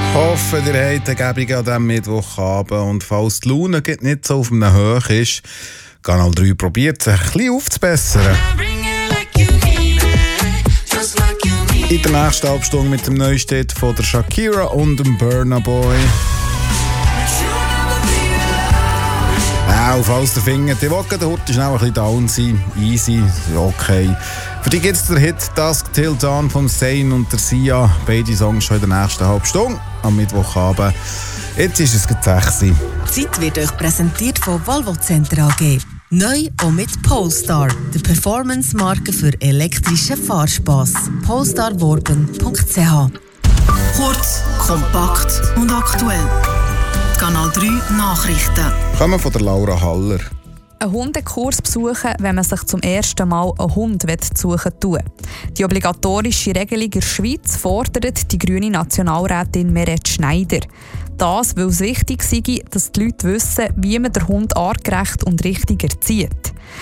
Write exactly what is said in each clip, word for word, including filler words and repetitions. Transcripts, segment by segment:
hoffe, ihr habt eine Gebung an diesem Mittwochabend und falls die Laune nicht so auf einem Hoch ist, Kanal drei probiert sich ein bisschen aufzubessern. In der nächsten Halbstunde mit dem Neustädt von der Shakira und dem Burna Boy. Auch falls der Finger die Woche, der Hut ist auch ein bisschen down sein. Easy, okay. Für die gibt es den Hit Dusk Till Dawn von Zayn und der Sia. Beide Songs schon in der nächsten Halbstunde am Mittwochabend. Jetzt ist es sechs Uhr. Die Zeit wird euch präsentiert von Volvo Center A G. Neu auch mit Polestar, der Performance-Marke für elektrischen Fahrspass. polestar worben punkt c h. Kurz, kompakt und aktuell. Kanal drei Nachrichten. Kommen von der Laura Haller. Einen Hundekurs besuchen, wenn man sich zum ersten Mal einen Hund suchen will. Die obligatorische Regelung in der Schweiz fordert die grüne Nationalrätin Meret Schneider. Das, weil es wichtig sei, dass die Leute wissen, wie man den Hund artgerecht und richtig erzieht.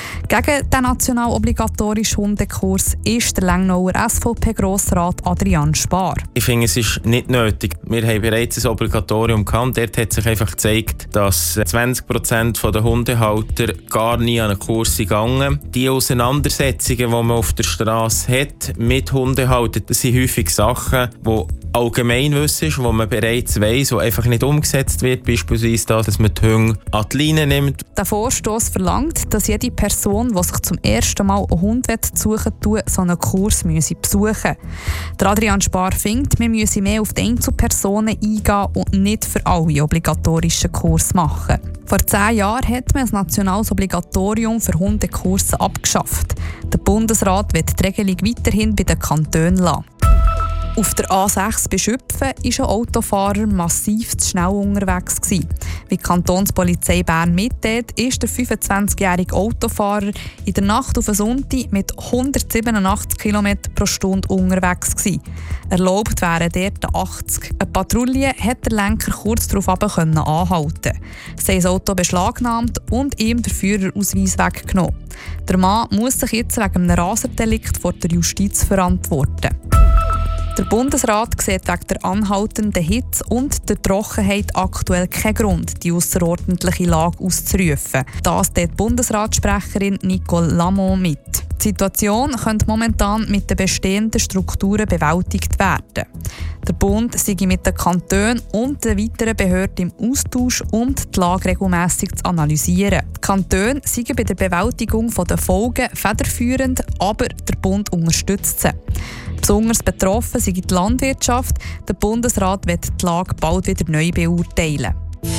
Gegen den national obligatorischen Hundekurs ist der Lengnauer S V P-Grossrat Adrian Spar. Ich finde, es ist nicht nötig. Wir haben bereits ein Obligatorium gehabt. Dort hat sich einfach gezeigt, dass zwanzig Prozent der Hundehalter gar nie an einen Kurs gegangen sind. Die Auseinandersetzungen, die man auf der Straße hat mit Hundehaltern, das sind häufig Sachen, die Allgemeinwissen ist, wo man bereits weiss, wo einfach nicht umgesetzt wird. Beispielsweise das, dass man die Hunde an die Leine nimmt. Der Vorstoss verlangt, dass jede Person, die sich zum ersten Mal einen Hund suchen will, so einen Kurs müsse besuchen. Der Adrian Spar findet, wir müssen mehr auf die Einzelpersonen eingehen und nicht für alle obligatorischen Kurse machen. Vor zehn Jahren hat man ein nationales Obligatorium für Hundekurse abgeschafft. Der Bundesrat wird die Regelung weiterhin bei den Kantonen lassen. Auf der A sechs bei Schüpfen war ein Autofahrer massiv zu schnell unterwegs. Wie die Kantonspolizei Bern mitteilt, ist der fünfundzwanzigjährige Autofahrer in der Nacht auf einen Sonntag mit hundertsiebenundachtzig Kilometer pro Stunde unterwegs gewesen. Erlaubt wären dort achtzig. Eine Patrouille hat den Lenker kurz darauf anhalten. Sie haben das Auto beschlagnahmt und ihm den Führerausweis weggenommen. Der Mann muss sich jetzt wegen einem Raserdelikt vor der Justiz verantworten. Der Bundesrat sieht wegen der anhaltenden Hitze und der Trockenheit aktuell keinen Grund, die ausserordentliche Lage auszurufen. Das teilt die Bundesratssprecherin Nicole Lamont mit. Die Situation könnte momentan mit den bestehenden Strukturen bewältigt werden. Der Bund sei mit den Kantonen und den weiteren Behörden im Austausch, um die Lage regelmässig zu analysieren. Die Kantone seien bei der Bewältigung der Folgen federführend, aber der Bund unterstützt sie. Besonders betroffen sei die Landwirtschaft. Der Bundesrat wird die Lage bald wieder neu beurteilen.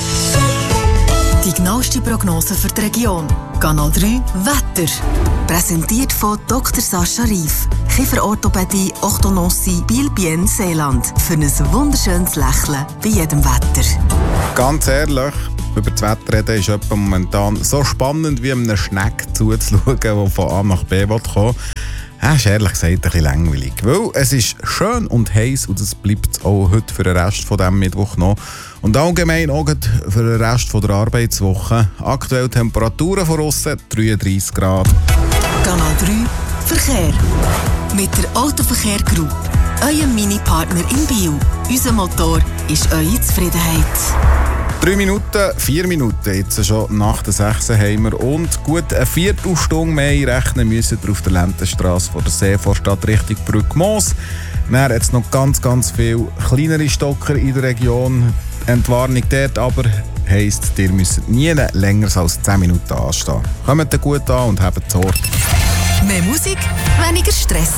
Die genaueste Prognose für die Region. Kanal drei Wetter. Präsentiert von Doktor Sascha Rief. Kieferorthopädie, Orthodontie, Biel-Bien, Seeland. Für ein wunderschönes Lächeln bei jedem Wetter. Ganz ehrlich, über das Wetter reden ist etwa momentan so spannend wie einem Schneck zuzuschauen, der von A nach B kommen will. Das ist ehrlich gesagt ein bisschen langweilig. Weil es ist schön und heiß und es bleibt auch heute für den Rest von diesem Mittwoch noch. Und allgemein auch für den Rest von der Arbeitswoche. Aktuell Temperaturen von aussen dreiunddreissig Grad. Kanal drei Verkehr. Mit der Autoverkehr Group. Eurem Mini-Partner in Biel. Unser Motor ist eure Zufriedenheit. Drei Minuten, vier Minuten, jetzt schon nach der sechs haben wir und gut eine Viertelstunde mehr rechnen müssen wir auf der Lendenstrasse von der Seevorstadt Richtung Brücke Moos. Dann hat es noch ganz, ganz viele kleinere Stocker in der Region. Entwarnung dort aber heisst, ihr müsst nie länger als zehn Minuten anstehen. Kommt gut an und habt Sorge. Mehr Musik, weniger Stress.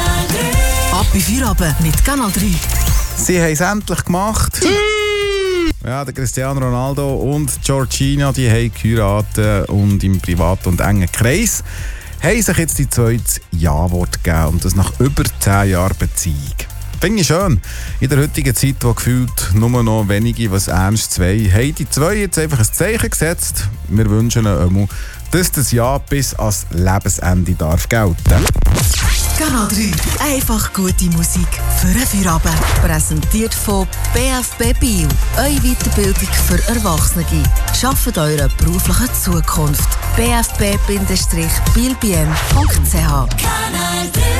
Ab bei Feierabend mit Kanal drei. Sie haben es endlich gemacht. Ja, der Cristiano Ronaldo und Georgina, die haben geheiratet und im privaten und engen Kreis haben sich jetzt die zweite Ja-Wort gegeben und das nach über zehn Jahren Beziehung. Finde ich schön. In der heutigen Zeit, wo gefühlt nur noch wenige, was ernst zwei, haben die zwei jetzt einfach ein Zeichen gesetzt. Wir wünschen ihnen, dass das Ja bis ans Lebensende darf gelten. Kanal drei. Einfach gute Musik für einen Feierabend. Präsentiert von B F B Biel. Eure Weiterbildung für Erwachsene. Schafft eure berufliche Zukunft. b f b Bindestrich biel punkt c h. Kanal drei.